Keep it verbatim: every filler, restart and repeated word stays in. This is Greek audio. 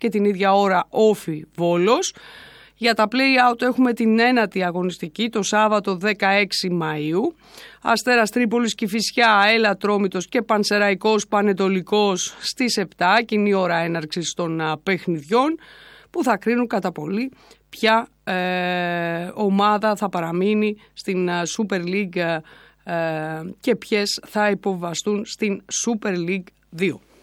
και την ίδια ώρα Όφι Βόλος. Για τα play-out έχουμε την ένατη αγωνιστική το Σάββατο δεκαέξι Μαΐου. Αστέρας Τρίπολης, Κηφισιά, ΑΕΛ Ατρόμητος και Πανσεραϊκός Πανετολικός στις επτά, κοινή ώρα έναρξης των α, παιχνιδιών, που θα κρίνουν κατά πολύ ποια ε, ομάδα θα παραμείνει στην α, Super League ε, και ποιες θα υποβαστούν στην Super League δύο.